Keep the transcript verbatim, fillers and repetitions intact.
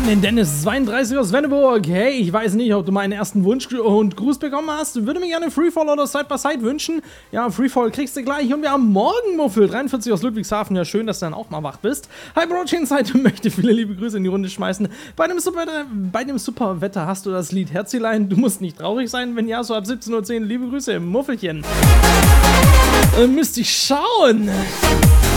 an den Dennis zweiunddreißig aus Wenneburg. Hey, ich weiß nicht, ob du meinen ersten Wunsch und Gruß bekommen hast. Würde mir gerne Freefall oder Side by Side wünschen. Ja, Freefall kriegst du gleich. Und wir haben Morgenmuffel dreiundvierzig aus Ludwigshafen. Ja, schön, dass du dann auch mal wach bist. Hi, Brochain Seite möchte viele liebe Grüße in die Runde schmeißen. Bei dem super, bei dem super Wetter hast du das Lied Herzilein. Du musst nicht traurig sein. Wenn ja, so ab siebzehn Uhr zehn. Liebe Grüße, Muffelchen. Äh, müsste ich schauen.